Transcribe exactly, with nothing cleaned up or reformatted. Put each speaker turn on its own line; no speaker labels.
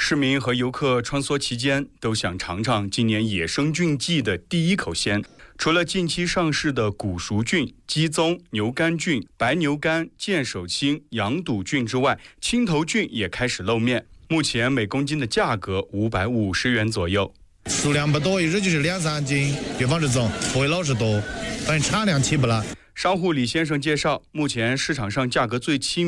市民和游客穿梭其间，都想尝尝今年野生菌季的第一口鲜。除了近期上市的古熟菌、鸡枞、牛肝菌、白牛肝、剑手青、羊肚菌之外，青头菌也开始露面。目前每公斤的价格五百五十元左右，
数量不多，一日就是两三斤，比方这种不会老是多，反正产量起不来。
商户李先生介绍，目前市场上价格最亲